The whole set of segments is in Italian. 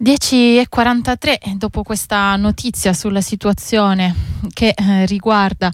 10:43, dopo questa notizia sulla situazione che riguarda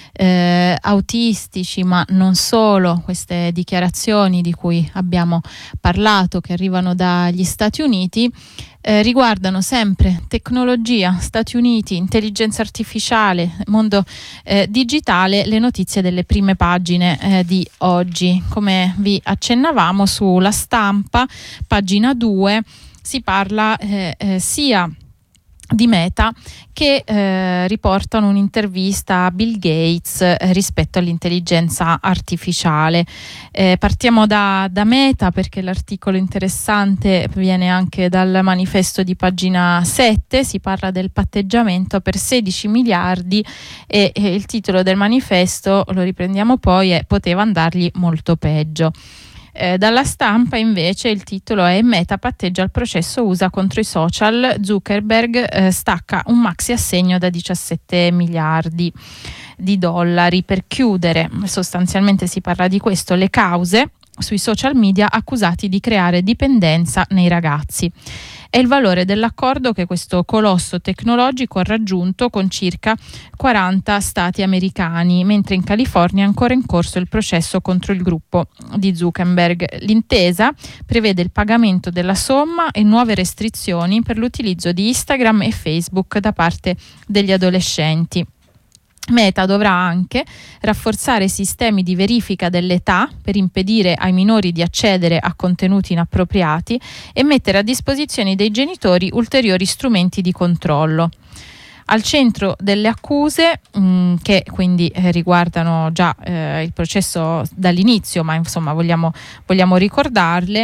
autistici, ma non solo, queste dichiarazioni di cui abbiamo parlato che arrivano dagli Stati Uniti, riguardano sempre tecnologia, Stati Uniti, intelligenza artificiale, mondo digitale, le notizie delle prime pagine di oggi. Come vi accennavamo, sulla Stampa, pagina 2, si parla sia di Meta che riportano un'intervista a Bill Gates rispetto all'intelligenza artificiale. Partiamo da Meta, perché l'articolo interessante viene anche dal manifesto di pagina 7, si parla del patteggiamento per 16 miliardi e il titolo del manifesto, lo riprendiamo poi, è "Poteva andargli molto peggio". Dalla Stampa invece il titolo è "Meta patteggia il processo USA contro i social, Zuckerberg stacca un maxi assegno da 17 miliardi di dollari per chiudere". Sostanzialmente si parla di questo: le cause sui social media accusati di creare dipendenza nei ragazzi. È il valore dell'accordo che questo colosso tecnologico ha raggiunto con circa 40 stati americani, mentre in California è ancora in corso il processo contro il gruppo di Zuckerberg. L'intesa prevede il pagamento della somma e nuove restrizioni per l'utilizzo di Instagram e Facebook da parte degli adolescenti. Meta dovrà anche rafforzare i sistemi di verifica dell'età per impedire ai minori di accedere a contenuti inappropriati e mettere a disposizione dei genitori ulteriori strumenti di controllo. Al centro delle accuse, che quindi riguardano già il processo dall'inizio, ma insomma vogliamo ricordarle,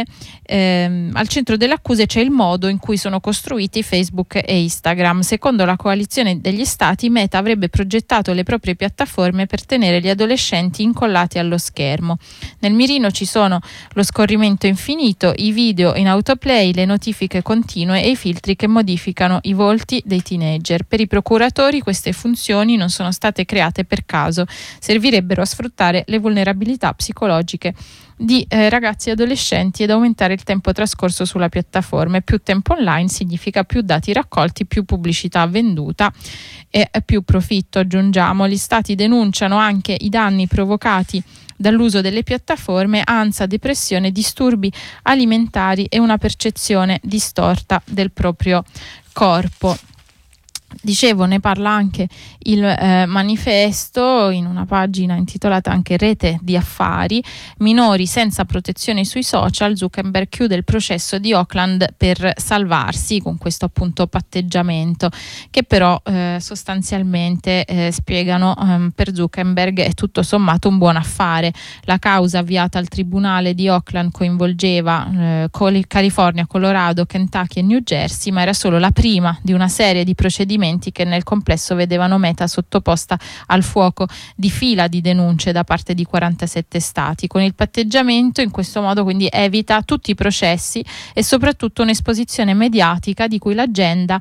al centro delle accuse c'è il modo in cui sono costruiti Facebook e Instagram. Secondo la coalizione degli stati, Meta avrebbe progettato le proprie piattaforme per tenere gli adolescenti incollati allo schermo. Nel mirino ci sono lo scorrimento infinito, i video in autoplay, le notifiche continue e i filtri che modificano i volti dei teenager. Per i procuratori queste funzioni non sono state create per caso, servirebbero a sfruttare le vulnerabilità psicologiche di ragazzi e adolescenti ed aumentare il tempo trascorso sulla piattaforma. Più tempo online significa più dati raccolti, più pubblicità venduta e più profitto, aggiungiamo. Gli stati denunciano anche i danni provocati dall'uso delle piattaforme: ansia, depressione, disturbi alimentari e una percezione distorta del proprio corpo. Dicevo, ne parla anche il manifesto in una pagina intitolata anche "Rete di affari, minori senza protezione sui social, Zuckerberg chiude il processo di Oakland per salvarsi", con questo appunto patteggiamento che però sostanzialmente spiegano per Zuckerberg è tutto sommato un buon affare. La causa avviata al tribunale di Oakland coinvolgeva California, Colorado, Kentucky e New Jersey, ma era solo la prima di una serie di procedimenti che nel complesso vedevano Meta sottoposta al fuoco di fila di denunce da parte di 47 stati. Con il patteggiamento in questo modo quindi evita tutti i processi e soprattutto un'esposizione mediatica di cui l'azienda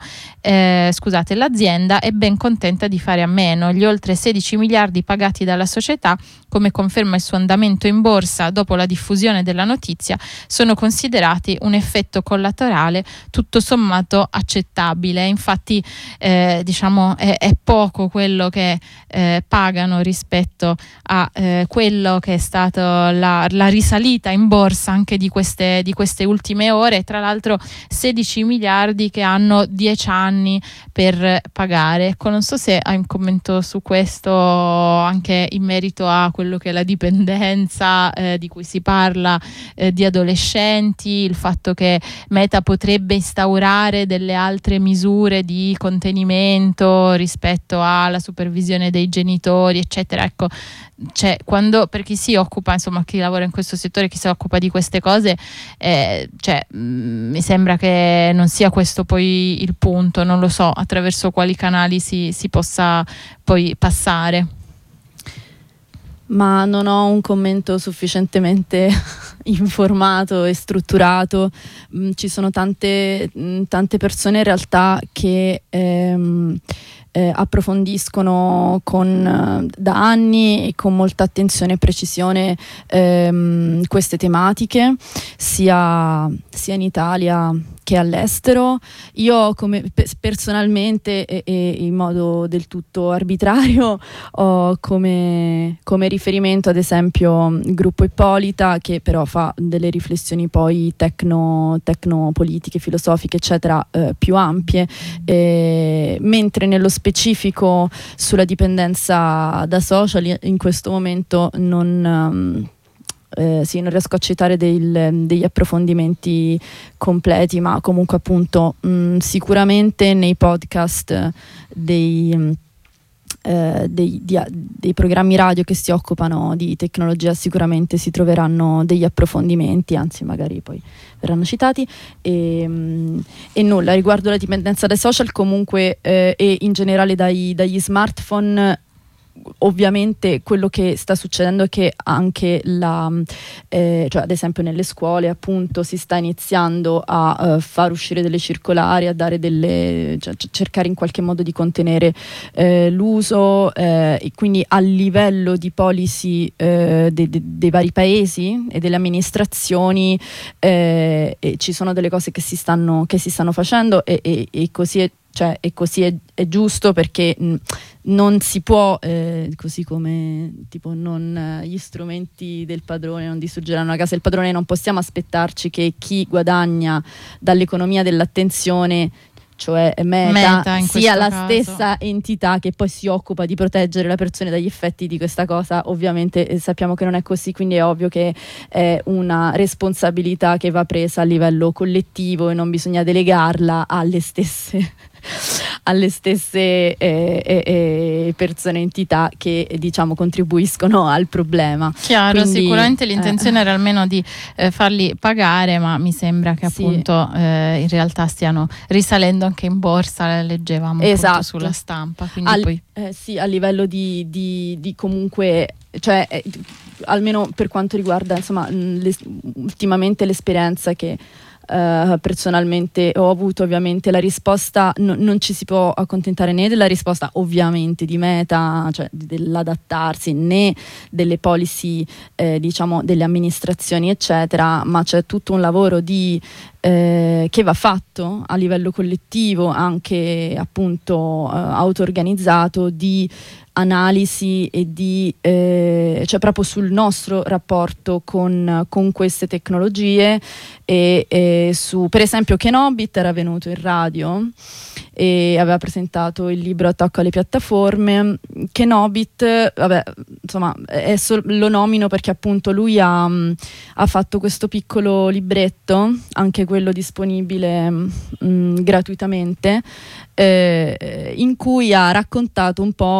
è ben contenta di fare a meno. Gli oltre 16 miliardi pagati dalla società, come conferma il suo andamento in borsa dopo la diffusione della notizia, sono considerati un effetto collaterale tutto sommato accettabile. Infatti è poco quello che pagano rispetto a quello che è stato la risalita in borsa anche di queste ultime ore. Tra l'altro 16 miliardi che hanno 10 anni per pagare. Ecco, non so se hai un commento su questo, anche in merito a quello che è la dipendenza di cui si parla di adolescenti, il fatto che Meta potrebbe instaurare delle altre misure di contenimento rispetto alla supervisione dei genitori, eccetera. Ecco, per chi si occupa, insomma, chi lavora in questo settore, chi si occupa di queste cose, mi sembra che non sia questo poi il punto. Non lo so attraverso quali canali si possa poi passare. Ma non ho un commento sufficientemente informato e strutturato. Ci sono tante persone in realtà che approfondiscono da anni e con molta attenzione e precisione queste tematiche, sia in Italia che all'estero. Io personalmente e in modo del tutto arbitrario ho come riferimento ad esempio il gruppo Ippolita, che però fa delle riflessioni poi tecnopolitiche, filosofiche eccetera, più ampie, mentre nello specifico sulla dipendenza da social in questo momento non riesco a citare degli approfondimenti completi, ma comunque appunto sicuramente nei podcast dei programmi radio che si occupano di tecnologia sicuramente si troveranno degli approfondimenti, anzi magari poi verranno citati, e nulla riguardo la dipendenza dai social comunque e in generale dagli smartphone. Ovviamente quello che sta succedendo è che anche cioè ad esempio nelle scuole appunto si sta iniziando a far uscire delle circolari, a dare cioè, cercare in qualche modo di contenere l'uso, e quindi a livello di policy dei vari paesi e delle amministrazioni ci sono delle cose che si stanno facendo e così è. Cioè, e così è giusto, perché non si può, così come tipo gli strumenti del padrone non distruggeranno la casa del padrone, non possiamo aspettarci che chi guadagna dall'economia dell'attenzione, cioè Meta sia la stessa entità che poi si occupa di proteggere la persona dagli effetti di questa cosa. Ovviamente sappiamo che non è così, quindi è ovvio che è una responsabilità che va presa a livello collettivo e non bisogna delegarla alle stesse persone, entità che diciamo contribuiscono al problema. Chiaro, quindi, sicuramente l'intenzione era almeno di farli pagare, ma mi sembra che appunto in realtà stiano risalendo anche in borsa, leggevamo appunto sulla stampa. Quindi poi sì, a livello di comunque, cioè almeno per quanto riguarda insomma ultimamente l'esperienza che personalmente ho avuto, ovviamente la risposta non ci si può accontentare né della risposta ovviamente di Meta, cioè dell'adattarsi, né delle policy diciamo delle amministrazioni eccetera, ma c'è tutto un lavoro che va fatto a livello collettivo, anche appunto auto-organizzato, di analisi e cioè proprio sul nostro rapporto con queste tecnologie e su, per esempio, Kenobit era venuto in radio e aveva presentato il libro Attacco alle piattaforme. Kenobit, vabbè, insomma, lo nomino perché appunto lui ha fatto questo piccolo libretto, anche quello disponibile gratuitamente, in cui ha raccontato un po'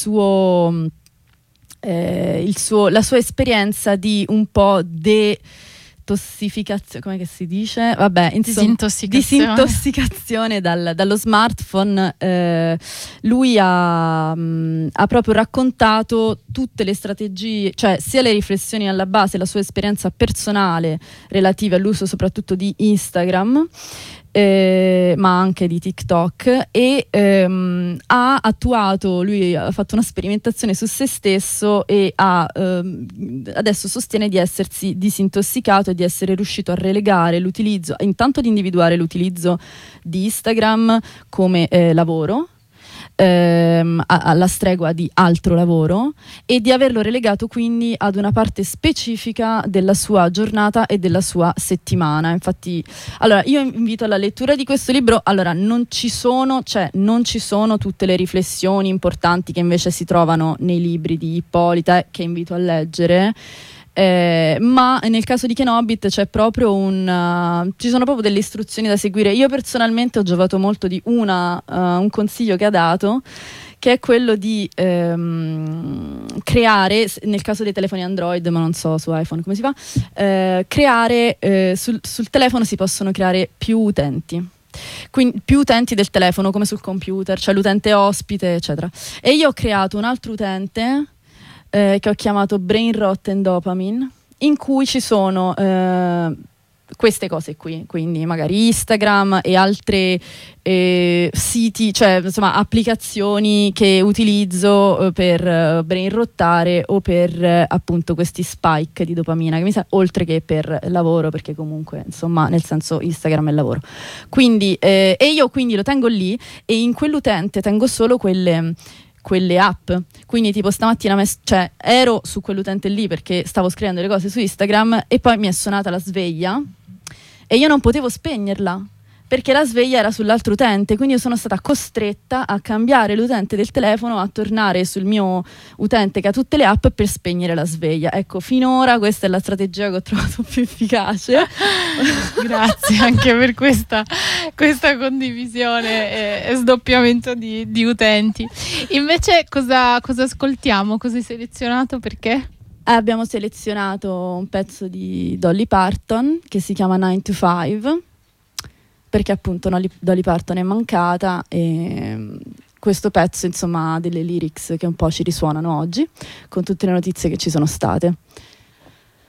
la sua esperienza di un po' detossificazione, come che si dice? Vabbè, insomma, disintossicazione dallo smartphone. Lui ha proprio raccontato tutte le strategie, cioè sia le riflessioni alla base, la sua esperienza personale relativa all'uso soprattutto di Instagram, ma anche di TikTok, e ha attuato, lui ha fatto una sperimentazione su se stesso e adesso sostiene di essersi disintossicato e di essere riuscito a relegare l'utilizzo, intanto di individuare l'utilizzo di Instagram come lavoro, alla stregua di altro lavoro, e di averlo relegato quindi ad una parte specifica della sua giornata e della sua settimana. Infatti, allora io invito alla lettura di questo libro. Allora non ci sono tutte le riflessioni importanti che invece si trovano nei libri di Ippolita, che invito a leggere. Ma nel caso di Kenobit c'è proprio ci sono proprio delle istruzioni da seguire. Io personalmente ho giovato molto di un consiglio che ha dato, che è quello di creare, nel caso dei telefoni Android, ma non so su iPhone come si fa, creare sul telefono si possono creare più utenti. Quindi più utenti del telefono, come sul computer, cioè l'utente ospite eccetera. E io ho creato un altro utente che ho chiamato Brain Rot and Dopamine, in cui ci sono queste cose qui, quindi magari Instagram e altre siti, cioè insomma applicazioni che utilizzo per brainrottare o per appunto questi spike di dopamina che mi oltre che per lavoro, perché comunque insomma nel senso Instagram è lavoro, quindi e io quindi lo tengo lì e in quell'utente tengo solo quelle app, quindi tipo stamattina cioè ero su quell'utente lì perché stavo scrivendo le cose su Instagram e poi mi è suonata la sveglia e io non potevo spegnerla perché la sveglia era sull'altro utente, quindi io sono stata costretta a cambiare l'utente del telefono, a tornare sul mio utente che ha tutte le app per spegnere la sveglia. Ecco, finora questa è la strategia che ho trovato più efficace. Grazie anche per questa condivisione e sdoppiamento di utenti. Invece cosa ascoltiamo? Cosa hai selezionato? Perché? Abbiamo selezionato un pezzo di Dolly Parton che si chiama 9 to 5, perché appunto Dolly Parton è mancata e questo pezzo insomma ha delle lyrics che un po' ci risuonano oggi con tutte le notizie che ci sono state.